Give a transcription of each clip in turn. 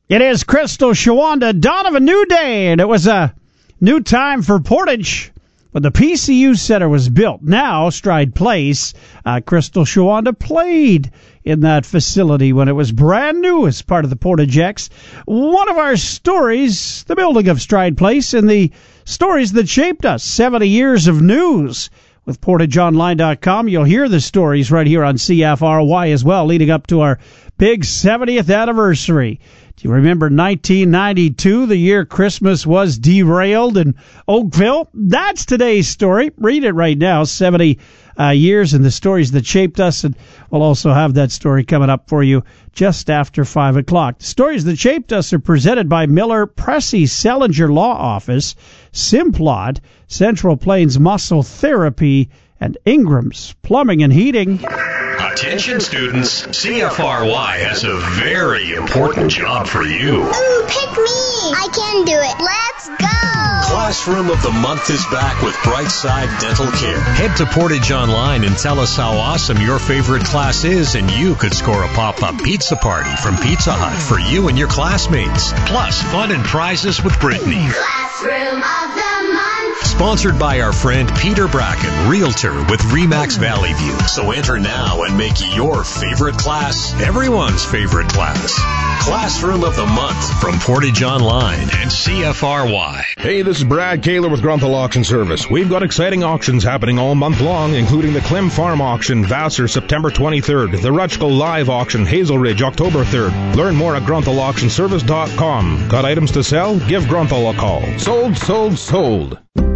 It is Crystal Shawanda, dawn of a new day, and it was a new time for Portage when the PCU Center was built. Now, Stride Place, Crystal Shawanda played in that facility when it was brand new as part of the Portage X. One of our stories, the building of Stride Place, and the stories that shaped us, 70 years of news. With PortageOnline.com, you'll hear the stories right here on CFRY as well, leading up to our big 70th anniversary. Do you remember 1992, the year Christmas was derailed in Oakville? That's today's story. Read it right now, 70 years and the stories that shaped us. And we'll also have that story coming up for you just after 5 o'clock. The stories that shaped us are presented by Miller Pressey Sellinger Law Office, Simplot, Central Plains Muscle Therapy, and Ingram's Plumbing and Heating. Attention students, CFRY has a very important job for you. Ooh, pick me! I can do it. Let's go! Classroom of the Month is back with Brightside Dental Care. Head to Portage Online and tell us how awesome your favorite class is, and you could score a pop-up pizza party from Pizza Hut for you and your classmates. Plus, fun and prizes with Brittany. Classroom of the Month. Sponsored by our friend Peter Bracken, Realtor with Remax Valley View. So enter now and make your favorite class everyone's favorite class. Classroom of the Month from Portage Online and CFRY. Hey, this is Brad Kaler with Grunthal Auction Service. We've got exciting auctions happening all month long, including the Clem Farm Auction, Vassar, September 23rd, the Rutschko Live Auction, Hazel Ridge, October 3rd. Learn more at GrunthalAuctionService.com. Got items to sell? Give Grunthal a call. Sold, sold, sold.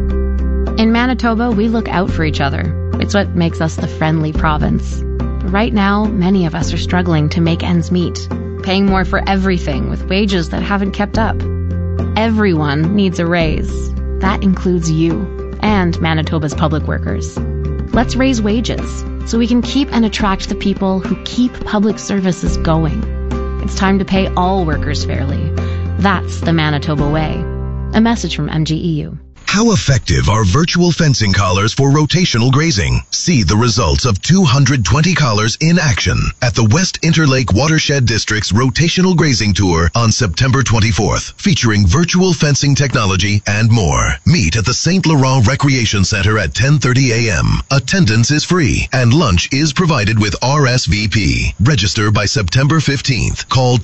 In Manitoba, we look out for each other. It's what makes us the friendly province. But right now, many of us are struggling to make ends meet, paying more for everything with wages that haven't kept up. Everyone needs a raise. That includes you and Manitoba's public workers. Let's raise wages so we can keep and attract the people who keep public services going. It's time to pay all workers fairly. That's the Manitoba way. A message from MGEU. How effective are virtual fencing collars for rotational grazing? See the results of 220 collars in action at the West Interlake Watershed District's Rotational Grazing Tour on September 24th, featuring virtual fencing technology and more. Meet at the St. Laurent Recreation Center at 10:30 a.m. Attendance is free and lunch is provided with RSVP. Register by September 15th. Call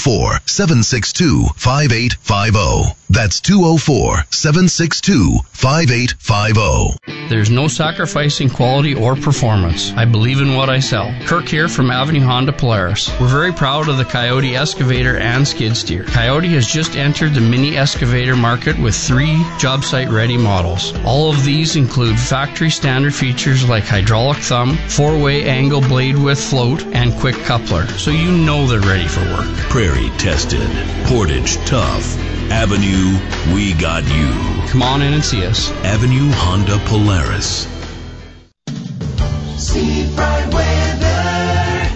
204-762-5850. That's 204-762-5850. There's no sacrificing quality or performance. I believe in what I sell. Kirk here from Avenue Honda Polaris. We're very proud of the Coyote Excavator and skid steer. Coyote has just entered the mini excavator market with 3 job site ready models. All of these include factory standard features like hydraulic thumb, 4-way angle blade width float, and quick coupler, so you know they're ready for work. Prairie tested. Portage tough. Avenue, we got you. Come on in and see us. Avenue Honda Polaris. Seafront weather.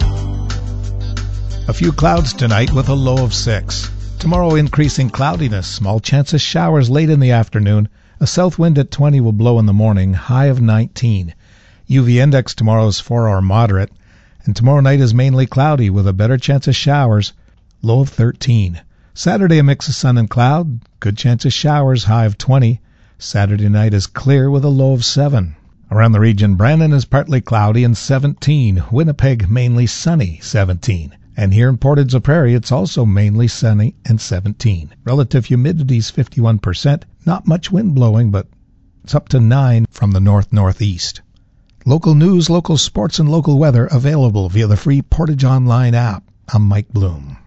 A few clouds tonight with a low of 6. Tomorrow increasing cloudiness, small chance of showers late in the afternoon. A south wind at 20 will blow in the morning, high of 19. UV index tomorrow is 4 or moderate. And tomorrow night is mainly cloudy with a better chance of showers, low of 13. Saturday, a mix of sun and cloud. Good chance of showers, high of 20. Saturday night is clear with a low of 7. Around the region, Brandon is partly cloudy and 17. Winnipeg, mainly sunny, 17. And here in Portage la Prairie, it's also mainly sunny and 17. Relative humidity is 51%. Not much wind blowing, but it's up to 9 from the north-northeast. Local news, local sports, and local weather available via the free Portage Online app. I'm Mike Bloom.